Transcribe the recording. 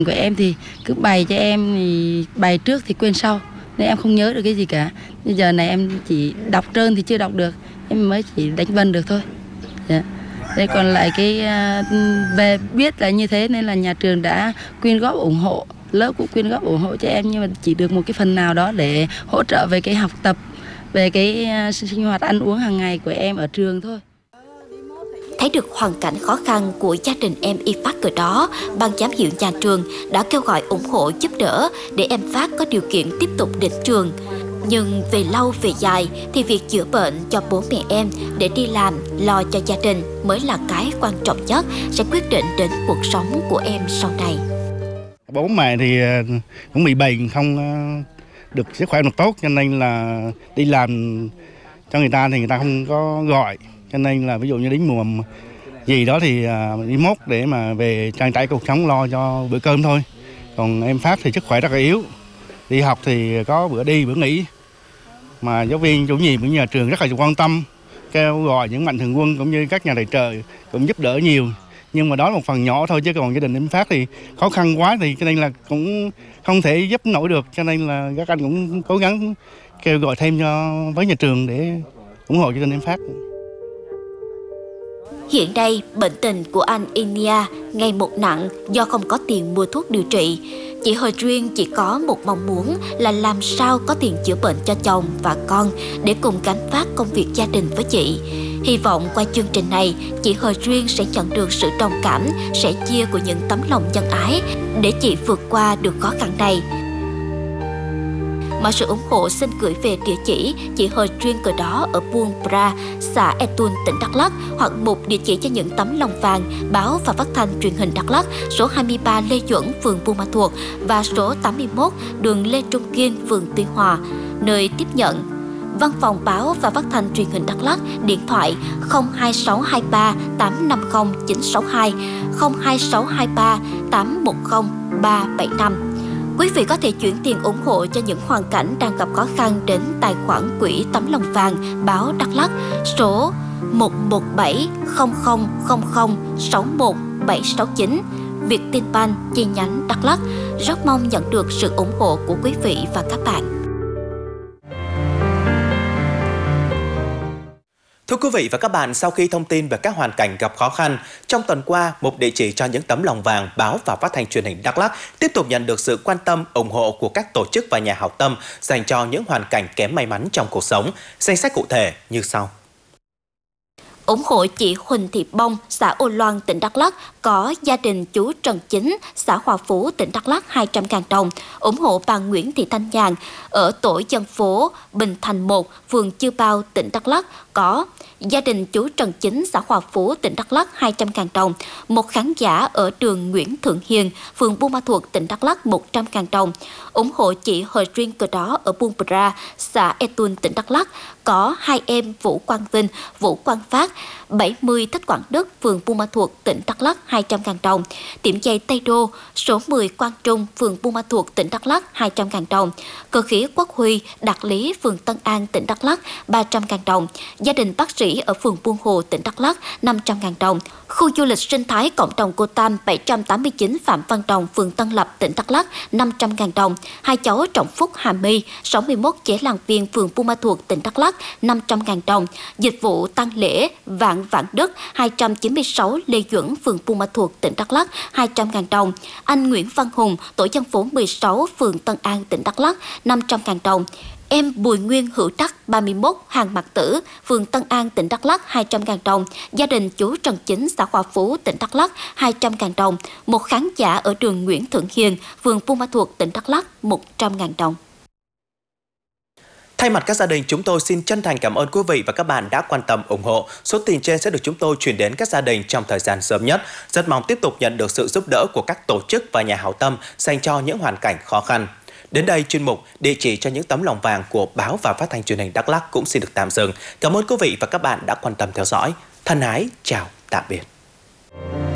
Của em thì cứ bày cho em thì bày trước thì quên sau, nên em không nhớ được cái gì cả. Bây giờ này em chỉ đọc trơn thì chưa đọc được, em mới chỉ đánh vần được thôi. Dạ. Đây còn lại cái về biết là như thế nên là nhà trường đã quyên góp ủng hộ, lớp cũng quyên góp ủng hộ cho em, nhưng mà chỉ được một cái phần nào đó để hỗ trợ về cái học tập, về cái sinh hoạt ăn uống hàng ngày của em ở trường thôi. Thấy được hoàn cảnh khó khăn của gia đình em Y Phát ở đó, ban giám hiệu nhà trường đã kêu gọi ủng hộ giúp đỡ để em Phát có điều kiện tiếp tục đến trường. Nhưng về lâu về dài thì việc chữa bệnh cho bố mẹ em để đi làm, lo cho gia đình mới là cái quan trọng nhất, sẽ quyết định đến cuộc sống của em sau này. Bố mẹ thì cũng bị bệnh, không được sức khỏe được tốt, cho nên là đi làm cho người ta thì người ta không có gọi. Cho nên là ví dụ như đến mùa gì đó thì đi mốt để mà về trang trải cuộc sống, lo cho bữa cơm thôi. Còn em Phát thì sức khỏe rất là yếu, đi học thì có bữa đi bữa nghỉ, mà giáo viên chủ nhiệm của nhà trường rất là quan tâm, kêu gọi những mạnh thường quân cũng như các nhà tài trợ cũng giúp đỡ nhiều. Nhưng mà đó là một phần nhỏ thôi, chứ còn gia đình em Phát thì khó khăn quá, thì cho nên là cũng không thể giúp nổi được, cho nên là các anh cũng cố gắng kêu gọi thêm với nhà trường để ủng hộ gia đình em Phát. Hiện đây, bệnh tình của anh Inia ngày một nặng do không có tiền mua thuốc điều trị. Chị Hờ Duyên chỉ có một mong muốn là làm sao có tiền chữa bệnh cho chồng và con để cùng gánh vác công việc gia đình với chị. Hy vọng qua chương trình này, chị Hờ Duyên sẽ nhận được sự đồng cảm, sẻ chia của những tấm lòng nhân ái để chị vượt qua được khó khăn này. Mọi sự ủng hộ xin gửi về địa chỉ chị Hờ Duyên cờ đó ở Buôn Pra, xã Etun, tỉnh Đắk Lắk, hoặc một địa chỉ cho những tấm lòng vàng báo và phát thanh truyền hình Đắk Lắk, số 23 Lê Duẩn, phường Buôn Ma Thuột và số 81 đường Lê Trung Kiên, phường Tuy Hòa, nơi tiếp nhận. Văn phòng báo và phát thanh truyền hình Đắk Lắk, điện thoại 02623 850 962, 02623 810 375. Quý vị có thể chuyển tiền ủng hộ cho những hoàn cảnh đang gặp khó khăn đến tài khoản quỹ Tấm Lòng Vàng báo Đắk Lắk, số 1170000617769, Vietinbank chi nhánh Đắk Lắk. Rất mong nhận được sự ủng hộ của quý vị và các bạn. Thưa quý vị và các bạn, sau khi thông tin về các hoàn cảnh gặp khó khăn, trong tuần qua, một địa chỉ cho những tấm lòng vàng báo và phát thanh truyền hình Đắk Lắk tiếp tục nhận được sự quan tâm, ủng hộ của các tổ chức và nhà hảo tâm dành cho những hoàn cảnh kém may mắn trong cuộc sống. Danh sách cụ thể như sau. Ủng hộ chị Huỳnh Thị Bông, xã Ô Loan, tỉnh Đắk Lắk, có gia đình chú Trần Chính, xã Hòa Phú, tỉnh Đắk Lắk 200.000 đồng. Ủng hộ bà Nguyễn Thị Thanh Nhàn ở tổ dân phố Bình Thành 1, phường Chư Bao, tỉnh Đắk Lắk, có gia đình chú Trần Chính, xã Hòa Phú, tỉnh Đắk Lắk 200.000 đồng. Một khán giả ở đường Nguyễn Thượng Hiền, phường Buôn Ma Thuột, tỉnh Đắk Lắk 100.000 đồng. Ủng hộ chị Hờ Duyên cờ đó ở Buôn Pra, xã Etun, tỉnh Đắk Lắk, có hai em Vũ Quang Vinh, Vũ Quang Phát, 70 Thích Quảng Đức, phường Buôn Ma Thuột, tỉnh Đắk Lắk 200.000 đồng. Tiệm giày Tây Đô, số 10 Quang Trung, phường Buôn Ma Thuột, tỉnh Đắk Lắk 200.000 đồng. Cơ khí Quốc Huy, Đạt Lý, phường Tân An, tỉnh Đắk Lắk 300.000 đồng. Gia đình bác sĩ ở phường Buôn Hồ, tỉnh Đắk Lắk 500.000 đồng. Khu du lịch sinh thái cộng đồng Cô Tam 789 Phạm Văn Đồng, phường Tân Lập, tỉnh Đắk Lắk 500.000 đồng. Hai cháu Trọng Phúc, Hà My, 61 Chế Làng Viên, phường Buôn Ma Thuột, tỉnh Đắk Lắk 500.000 đồng. Dịch vụ tang lễ Vạn Đức 296 Lê Duẩn, phường Buôn Ma Thuột, tỉnh Đắk Lắk 200.000 đồng. Anh Nguyễn Văn Hùng, tổ dân phố 16, phường Tân An, tỉnh Đắk Lắk 500.000 đồng. Em Bùi Nguyên Hữu Đắc, 31 Hàng Mạc Tử, phường Tân An, tỉnh Đắk Lắk 200.000 đồng. Gia đình chú Trần Chính, xã Hòa Phú, tỉnh Đắk Lắk 200.000 đồng. Một khán giả ở đường Nguyễn Thượng Hiền, phường Buôn Ma Thuột, tỉnh Đắk Lắk 100.000 đồng. Thay mặt các gia đình, chúng tôi xin chân thành cảm ơn quý vị và các bạn đã quan tâm ủng hộ. Số tiền trên sẽ được chúng tôi chuyển đến các gia đình trong thời gian sớm nhất. Rất mong tiếp tục nhận được sự giúp đỡ của các tổ chức và nhà hảo tâm dành cho những hoàn cảnh khó khăn. Đến đây, chuyên mục địa chỉ cho những tấm lòng vàng của báo và phát thanh truyền hình Đắk Lắk cũng xin được tạm dừng. Cảm ơn quý vị và các bạn đã quan tâm theo dõi. Thân ái, chào, tạm biệt.